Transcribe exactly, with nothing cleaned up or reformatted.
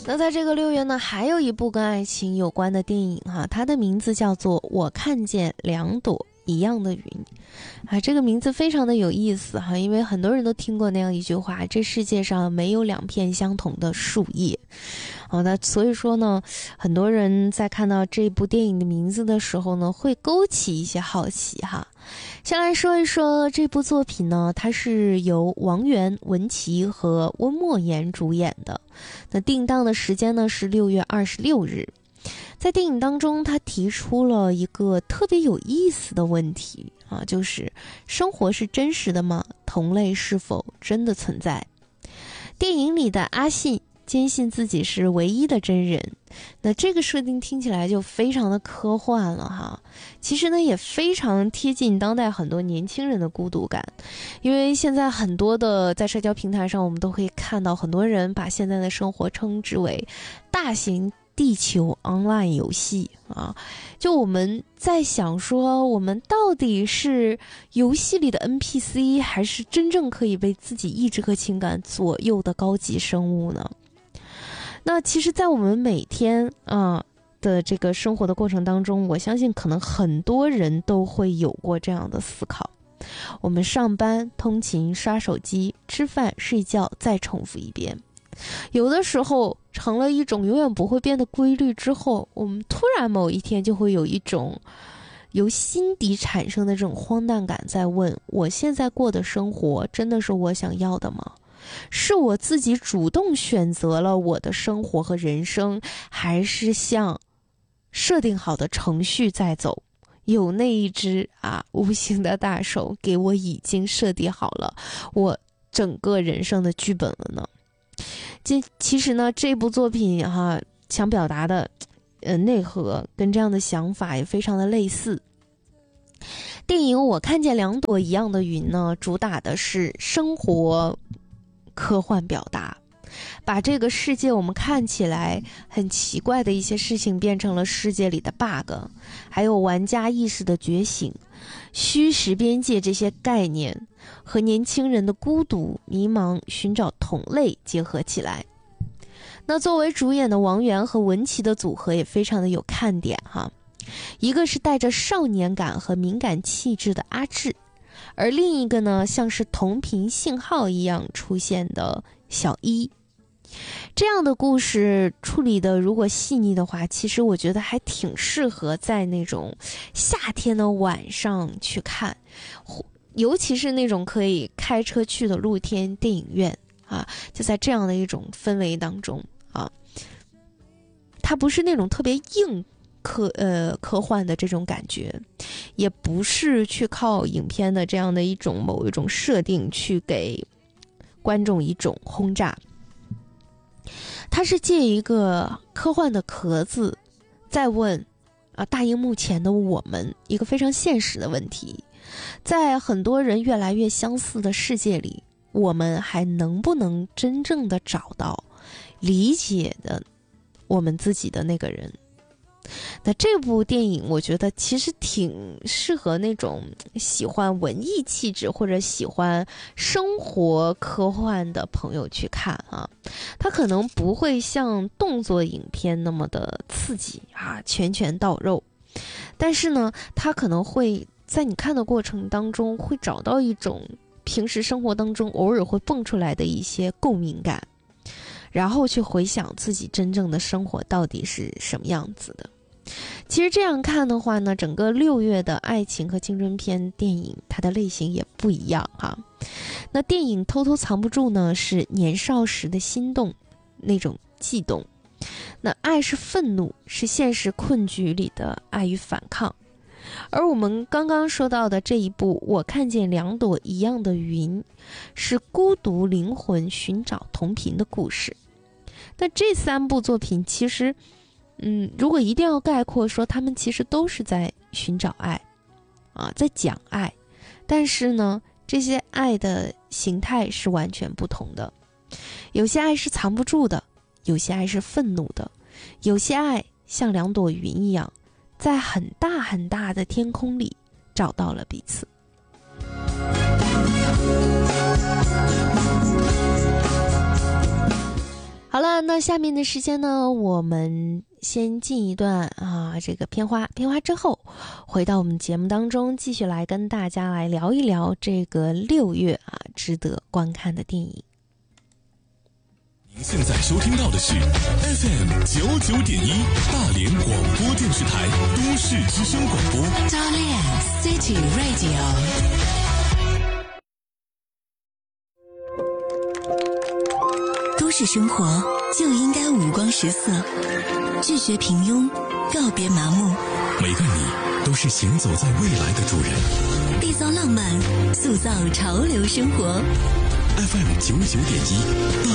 那在这个六月呢，还有一部跟爱情有关的电影哈，它的名字叫做《我看见两朵一样的云》啊，这个名字非常的有意思哈，因为很多人都听过那样一句话：这世界上没有两片相同的树叶。好的，所以说呢，很多人在看到这部电影的名字的时候呢，会勾起一些好奇哈。先来说一说这部作品呢，它是由王源、文琪和温莫言主演的。那定档的时间呢是六月二十六日。在电影当中，他提出了一个特别有意思的问题啊，就是生活是真实的吗？同类是否真的存在？电影里的阿信坚信自己是唯一的真人，那这个设定听起来就非常的科幻了哈。其实呢，也非常贴近当代很多年轻人的孤独感，因为现在很多的在社交平台上，我们都可以看到很多人把现在的生活称之为大型地球 online 游戏啊。就我们在想说，我们到底是游戏里的 N P C， 还是真正可以被自己意志和情感左右的高级生物呢？那其实在我们每天啊的这个生活的过程当中，我相信可能很多人都会有过这样的思考。我们上班、通勤、刷手机、吃饭、睡觉，再重复一遍。有的时候成了一种永远不会变的规律之后，我们突然某一天就会有一种由心底产生的这种荒诞感，在问：我现在过的生活真的是我想要的吗？是我自己主动选择了我的生活和人生，还是像设定好的程序在走？有那一只啊无形的大手给我已经设定好了我整个人生的剧本了呢？这其实呢，这部作品哈、啊、想表达的呃内核跟这样的想法也非常的类似。电影《我看见两朵一样的云》呢，主打的是生活科幻表达，把这个世界我们看起来很奇怪的一些事情变成了世界里的 bug， 还有玩家意识的觉醒，虚实边界这些概念和年轻人的孤独、迷茫、寻找同类结合起来。那作为主演的王源和文琪的组合也非常的有看点哈，一个是带着少年感和敏感气质的阿志，而另一个呢，像是同频信号一样出现的小一。这样的故事处理的如果细腻的话，其实我觉得还挺适合在那种夏天的晚上去看，尤其是那种可以开车去的露天电影院啊，就在这样的一种氛围当中啊，它不是那种特别硬科呃科幻的这种感觉，也不是去靠影片的这样的一种某一种设定去给观众一种轰炸，它是借一个科幻的壳子，在问啊大荧幕前的我们一个非常现实的问题：在很多人越来越相似的世界里，我们还能不能真正的找到理解的我们自己的那个人？那这部电影我觉得其实挺适合那种喜欢文艺气质或者喜欢生活科幻的朋友去看啊。它可能不会像动作影片那么的刺激啊，拳拳到肉，但是呢，它可能会在你看的过程当中会找到一种平时生活当中偶尔会蹦出来的一些共鸣感，然后去回想自己真正的生活到底是什么样子的。其实这样看的话呢，整个六月的爱情和青春片电影，它的类型也不一样哈。那电影偷偷藏不住呢，是年少时的心动，那种悸动；那爱是愤怒，是现实困局里的爱与反抗。而我们刚刚说到的这一部《我看见两朵一样的云》，是孤独灵魂寻找同频的故事。那这三部作品其实嗯，如果一定要概括说，他们其实都是在寻找爱啊，在讲爱，但是呢，这些爱的形态是完全不同的。有些爱是藏不住的，有些爱是愤怒的，有些爱像两朵云一样，在很大很大的天空里找到了彼此。 好了，那下面的时间呢，我们先进一段啊这个片花，片花之后回到我们节目当中，继续来跟大家来聊一聊这个六月啊值得观看的电影。 您现在收听到的是 F M 九九点一大连广播电视台都市之声广播， 大连 City Radio。都市生活就应该五光十色，拒绝平庸，告别麻木。 每个你都是行走在未来的主人， 缔造浪漫，塑造潮流生活。 F M 九九点一。